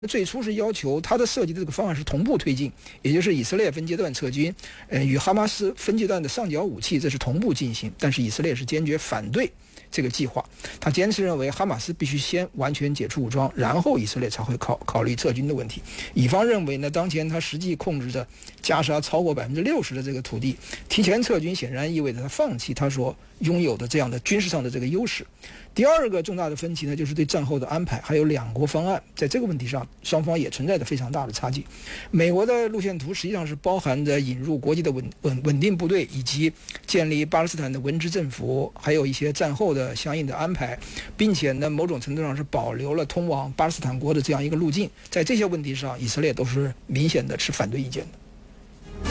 最初是要求它的设计的这个方案是同步推进，也就是以色列分阶段撤军，与哈马斯分阶段的上缴武器，这是同步进行。但是以色列是坚决反对这个计划，他坚持认为哈马斯必须先完全解除武装，然后以色列才会考虑撤军的问题。以方认为呢，当前他实际控制着加沙超过60%的这个土地，提前撤军显然意味着他放弃他所拥有的这样的军事上的这个优势。第二个重大的分歧呢，就是对战后的安排，还有两国方案，在这个问题上，双方也存在着非常大的差距。美国的路线图实际上是包含着引入国际的稳定部队，以及建立巴勒斯坦的文职政府，还有一些战后的相应的安排，并且呢，某种程度上是保留了通往巴勒斯坦国的这样一个路径。在这些问题上，以色列都是明显的持反对意见的。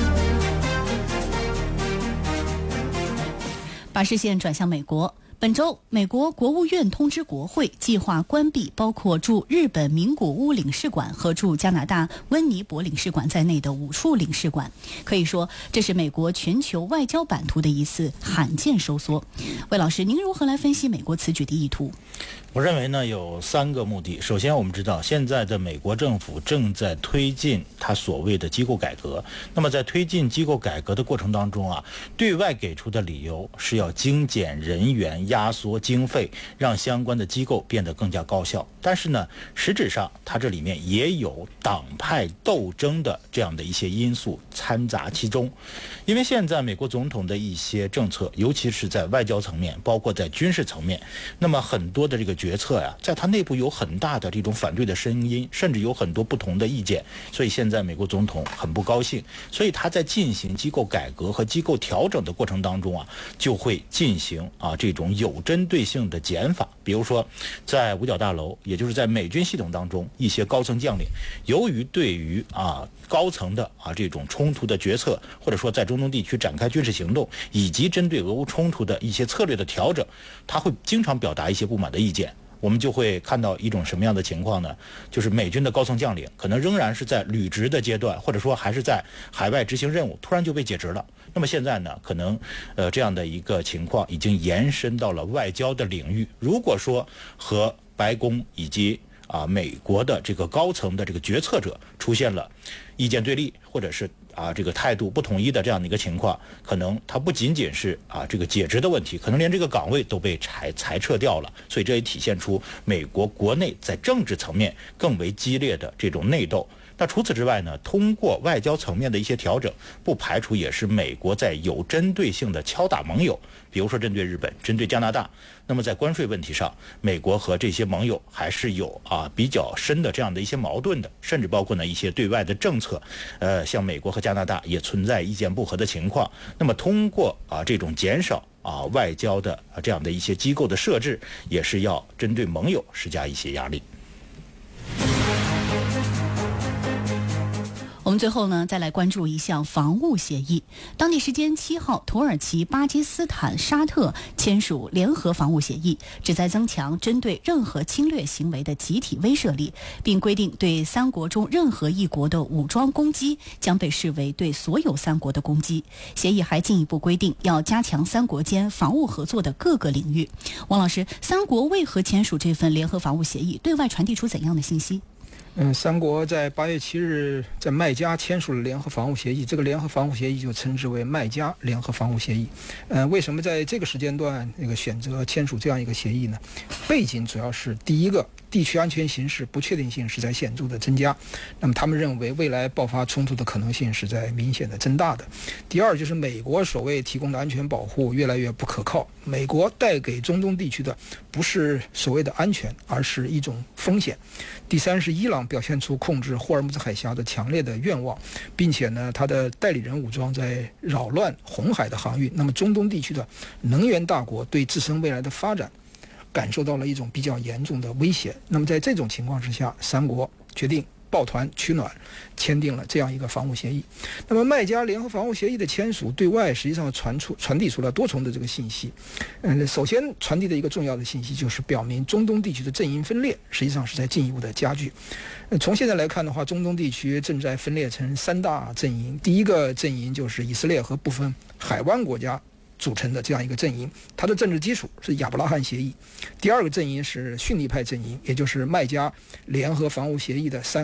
把视线转向美国。本周，美国国务院通知国会，计划关闭包括驻日本名古屋领事馆和驻加拿大温尼伯领事馆在内的5处领事馆。可以说，这是美国全球外交版图的一次罕见收缩。魏老师，您如何来分析美国此举的意图？ 我认为呢，有3个目的。首先，我们知道现在的美国政府正在推进它所谓的机构改革。那么在推进机构改革的过程当中啊，对外给出的理由是要精简人员、压缩经费，让相关的机构变得更加高效。但是呢，实质上它这里面也有党派斗争的这样的一些因素掺杂其中。因为现在美国总统的一些政策，尤其是在外交层面，包括在军事层面，那么很多的这个决策呀，在他内部有很大的这种反对的声音，甚至有很多不同的意见。所以现在美国总统很不高兴，所以他在进行机构改革和机构调整的过程当中啊，就会进行这种有针对性的减法。比如说在五角大楼，也就是在美军系统当中，一些高层将领由于对于高层的这种冲突的决策，或者说在中东地区展开军事行动，以及针对俄乌冲突的一些策略的调整，他会经常表达一些不满的意见。我们就会看到一种什么样的情况呢？就是美军的高层将领可能仍然是在履职的阶段，或者说还是在海外执行任务，突然就被解职了。那么现在呢，可能这样的一个情况已经延伸到了外交的领域。如果说和白宫以及美国的这个高层的这个决策者出现了意见对立，或者是这个态度不统一的这样的一个情况，可能它不仅仅是这个解职的问题，可能连这个岗位都被裁撤掉了。所以这也体现出美国国内在政治层面更为激烈的这种内斗。那除此之外呢，通过外交层面的一些调整，不排除也是美国在有针对性的敲打盟友，比如说针对日本、针对加拿大。那么在关税问题上，美国和这些盟友还是有比较深的这样的一些矛盾的，甚至包括呢一些对外的政策，像美国和加拿大也存在意见不合的情况。那么通过这种减少外交的这样的一些机构的设置，也是要针对盟友施加一些压力。 我们最后呢，再来关注一项防务协议。当地时间7号，土耳其、巴基斯坦、沙特签署联合防务协议，旨在增强针对任何侵略行为的集体威慑力，并规定对3国中任何一国的武装攻击将被视为对所有3国的攻击。协议还进一步规定要加强3国间防务合作的各个领域。王老师，3国为何签署这份联合防务协议？对外传递出怎样的信息 ？3国在8月7日在麦加签署了联合防务协议，这个联合防务协议就称之为麦加联合防务协议。为什么在这个时间段选择签署这样一个协议呢？背景主要是第一个，地区安全形势不确定性是在显著的增加，那么他们认为未来爆发冲突的可能性是在明显的增大的。第二就是美国所谓提供的安全保护越来越不可靠，美国带给中东地区的不是所谓的安全，而是一种风险。第三是伊朗表现出控制霍尔木兹海峡的强烈的愿望，并且呢，他的代理人武装在扰乱红海的航运。那么中东地区的能源大国对自身未来的发展感受到了一种比较严重的威胁。那么在这种情况之下，3国决定抱团取暖，签订了这样一个防务协议。那么麦加联合防务协议的签署，对外实际上传递出了多重的这个信息。首先传递的一个重要的信息就是表明中东地区的阵营分裂实际上是在进一步的加剧。从现在来看的话，中东地区正在分裂成3大阵营。第一个阵营就是以色列和部分海湾国家组成的这样一个阵营，它的政治基础是亚伯拉罕协议。第二个阵营是逊尼派阵营，也就是麦加联合防务协议的